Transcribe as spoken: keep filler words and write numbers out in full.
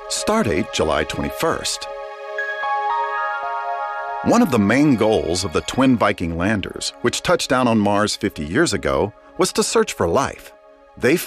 Stardate July twenty-first. One of the main goals of the twin Viking landers, which touched down on Mars fifty years ago, was to search for life. They